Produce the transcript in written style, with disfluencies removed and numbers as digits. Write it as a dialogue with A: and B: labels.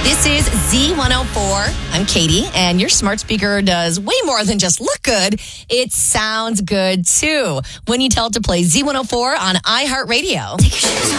A: This is Z104. I'm Katie, and your smart speaker does way more than just look good. It sounds good, too. When you tell it to play Z104 on iHeartRadio.
B: Take your shoes off.